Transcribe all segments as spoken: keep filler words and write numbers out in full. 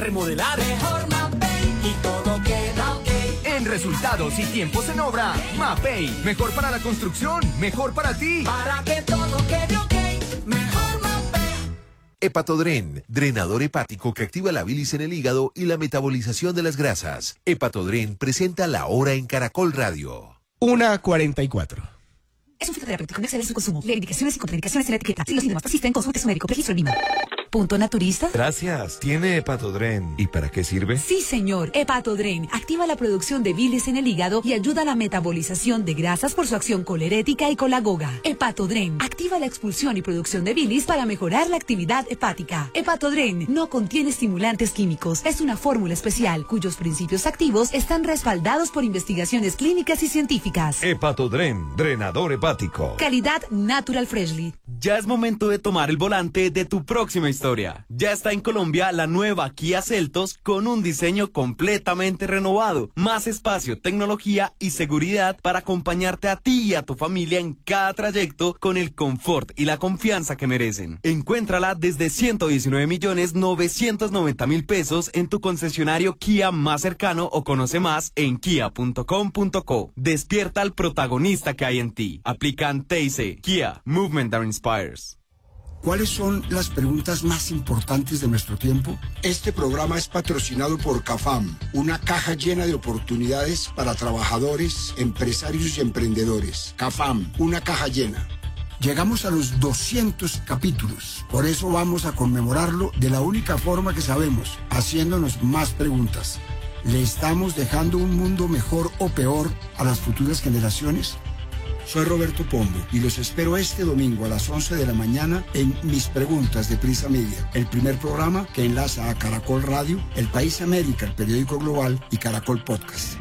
remodelar. Mejor Mapei y todo queda ok. En resultados y tiempos en obra, Mapei. Mejor para la construcción, mejor para ti. Para que todo quede ok. Mejor Mapei. Hepatodren, drenador hepático que activa la bilis en el hígado y la metabolización de las grasas. Hepatodren presenta La Hora en Caracol Radio. una cuarenta y cuatro. Es un fitoterapéutico, no excede su consumo. Lee indicaciones y contraindicaciones en la etiqueta. Si los síntomas persisten, consulte a su médico. Registro en Lima. ¿Punto naturista? Gracias. ¿Tiene Hepatodren? ¿Y para qué sirve? Sí, señor. Hepatodren activa la producción de bilis en el hígado y ayuda a la metabolización de grasas por su acción colerética y colagoga. Hepatodren activa la expulsión y producción de bilis para mejorar la actividad hepática. Hepatodren no contiene estimulantes químicos. Es una fórmula especial cuyos principios activos están respaldados por investigaciones clínicas y científicas. Hepatodren, drenador hepático. Calidad Natural Freshly. Ya es momento de tomar el volante de tu próxima historia. Ya está en Colombia la nueva Kia Seltos con un diseño completamente renovado, más espacio, tecnología y seguridad para acompañarte a ti y a tu familia en cada trayecto con el confort y la confianza que merecen. Encuéntrala desde ciento diecinueve millones novecientos noventa mil pesos en tu concesionario Kia más cercano o conoce más en kia punto com punto co. Despierta al protagonista que hay en ti. Aplican T I C. Kia, Movement that Inspires. ¿Cuáles son las preguntas más importantes de nuestro tiempo? Este programa es patrocinado por CAFAM, una caja llena de oportunidades para trabajadores, empresarios y emprendedores. CAFAM, una caja llena. Llegamos a los doscientos capítulos, por eso vamos a conmemorarlo de la única forma que sabemos, haciéndonos más preguntas. ¿Le estamos dejando un mundo mejor o peor a las futuras generaciones? Soy Roberto Pombo y los espero este domingo a las once de la mañana en Mis Preguntas de Prisa Media, el primer programa que enlaza a Caracol Radio, El País América, el periódico global y Caracol Podcast.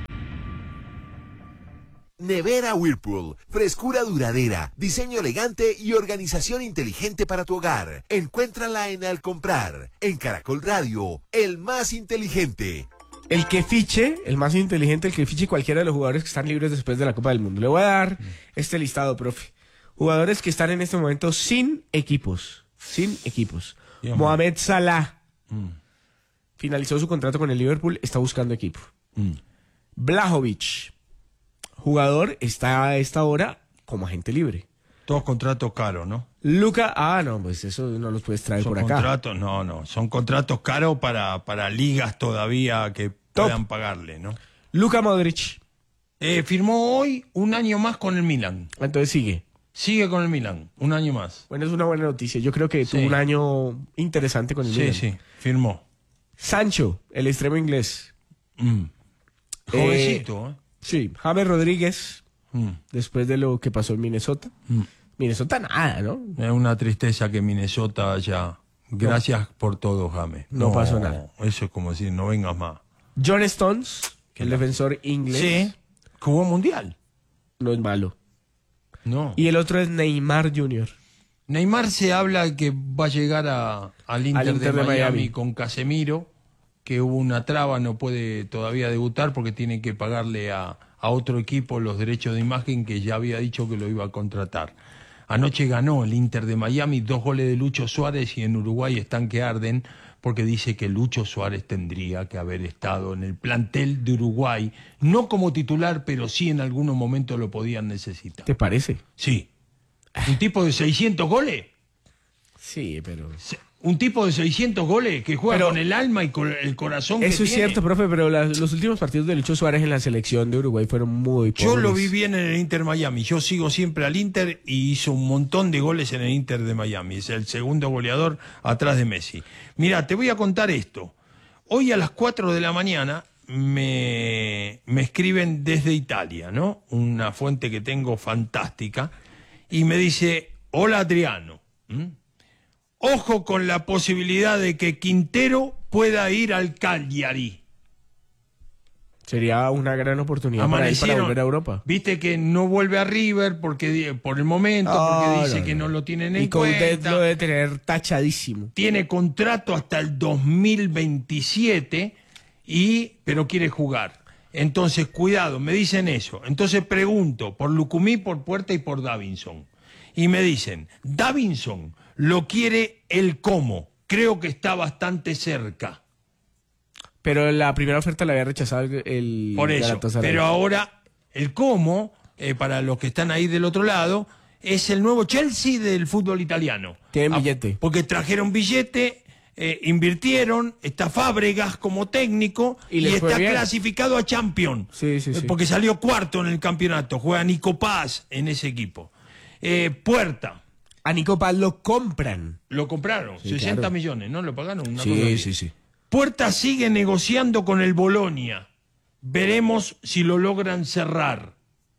Nevera Whirlpool, frescura duradera, diseño elegante y organización inteligente para tu hogar. Encuéntrala en Al Comprar, en Caracol Radio, el más inteligente. El que fiche, el más inteligente, el que fiche cualquiera de los jugadores que están libres después de la Copa del Mundo. Le voy a dar mm. este listado, profe. Jugadores que están en este momento sin equipos. Sin equipos. Dios Mohamed man. Salah. Mm. Finalizó su contrato con el Liverpool, está buscando equipo. Mm. Blajovic. Jugador está a esta hora como agente libre. Todos contratos caros, ¿no? Luca, ah, no, pues eso no los puedes traer son por acá. Contratos, no, no, son contratos caros para, para ligas todavía que Top. puedan pagarle, ¿no? Luka Modric. Eh, firmó hoy un año más con el Milan. Entonces sigue. Sigue con el Milan, un año más. Bueno, es una buena noticia. Yo creo que sí. tuvo un año interesante con el sí, Milan. Sí, sí, firmó. Sancho, el extremo inglés. Mm. Jovencito, ¿eh? ¿eh? Sí, James Rodríguez, mm. después de lo que pasó en Minnesota. Mm. Minnesota nada, ¿no? Es una tristeza que Minnesota haya... Gracias no. por todo, James. No, no pasó nada. Eso es como decir, no vengas más. John Stones, el la... defensor inglés. Sí, jugó mundial. No es malo. No. Y el otro es Neymar junior Neymar se habla que va a llegar a, al, Inter al Inter de, de Miami, Miami con Casemiro, que hubo una traba, no puede todavía debutar porque tiene que pagarle a, a otro equipo los derechos de imagen que ya había dicho que lo iba a contratar. Anoche ganó el Inter de Miami, dos goles de Lucho Suárez, y en Uruguay están que arden porque dice que Lucho Suárez tendría que haber estado en el plantel de Uruguay, no como titular, pero sí en algunos momentos lo podían necesitar. ¿Te parece? Sí. ¿Un tipo de seiscientos goles? Sí, pero... Un tipo de seiscientos goles que juega pero, con el alma y con el corazón que Eso es tiene. cierto, profe, pero la, los últimos partidos de Lucho Suárez en la selección de Uruguay fueron muy pobres. Yo lo vi bien en el Inter Miami. Yo sigo siempre al Inter y hizo un montón de goles en el Inter de Miami. Es el segundo goleador atrás de Messi. Mira, te voy a contar esto. Hoy a las cuatro de la mañana me, me escriben desde Italia, ¿no? Una fuente que tengo fantástica. Y me dice, hola Adriano. ¿Mm? Ojo con la posibilidad de que Quintero pueda ir al Cagliari. Sería una gran oportunidad para, él para volver a Europa. Viste que no vuelve a River porque por el momento, oh, porque dice no, que no lo tienen en y cuenta. Y lo debe tener tachadísimo. Tiene contrato hasta el dos mil veintisiete, y, pero quiere jugar. Entonces, cuidado, me dicen eso. Entonces pregunto por Lucumí, por Puerta y por Davinson. Y me dicen, Davinson... lo quiere el Como. Creo que está bastante cerca. Pero la primera oferta la había rechazado el, el Por eso, Galatasaray. pero ahora el cómo, eh, para los que están ahí del otro lado, es el nuevo Chelsea del fútbol italiano. Tienen Ah, billete. porque trajeron billete, eh, invirtieron, está Fábregas como técnico Y y, les fue está bien. clasificado a Champions. Sí, sí, eh, sí. Porque salió cuarto en el campeonato, juega Nico Paz en ese equipo. Eh, Puerta, A Nico Paz lo compran. lo compraron, Sí, sesenta claro. millones, ¿no? Lo pagaron. Una cosa Sí, así. sí, sí. Puerta sigue negociando con el Bolonia. Veremos si lo logran cerrar.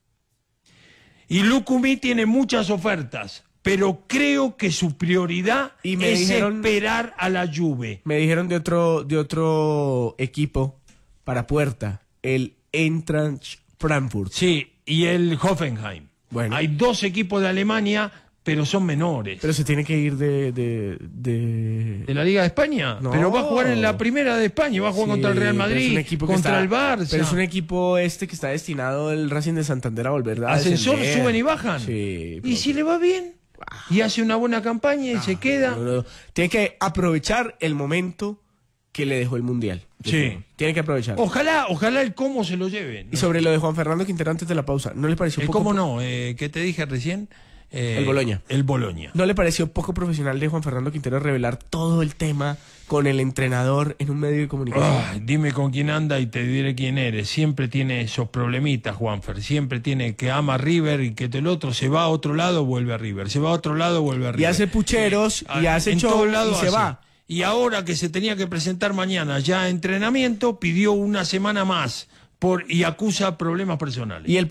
Y Lucumí tiene muchas ofertas, pero creo que su prioridad Y me es dijeron- esperar a la Juve. Me dijeron de otro, de otro equipo para Puerta, el Eintracht Frankfurt. Sí, y el Hoffenheim. Bueno. Hay dos equipos de Alemania, pero son menores. Pero se tiene que ir de... de, de... ¿De la Liga de España? No. Pero va a jugar en la primera de España, va a jugar Sí, contra el Real pero es Madrid, un equipo que contra está- el Barça. Pero es un equipo este que está destinado el Racing de Santander a volver a Ascensor, descender. suben y bajan. Sí. Y si le va bien, y hace una buena campaña y se queda. No, no. Tiene que aprovechar el momento que le dejó el Mundial. Sí. Tiene que aprovechar. Ojalá, ojalá el cómo se lo lleve. Y sobre lo de Juan Fernando Quintero antes de la pausa, ¿no le pareció El poco cómo no, eh, ¿qué te dije recién? Eh, El Boloña. El Boloña. ¿No le pareció poco profesional de Juan Fernando Quintero revelar todo el tema con el entrenador en un medio de comunicación? Ay, dime con quién anda y te diré quién eres. Siempre tiene esos problemitas, Juanfer. Siempre tiene que ama a River y que el otro se va a otro lado, vuelve a River. Se va a otro lado, vuelve a River. Y hace pucheros, y Ah, hace en show, todos lados y se hace. va. Y ahora que se tenía que presentar mañana ya a entrenamiento, pidió una semana más por y acusa problemas personales. Y el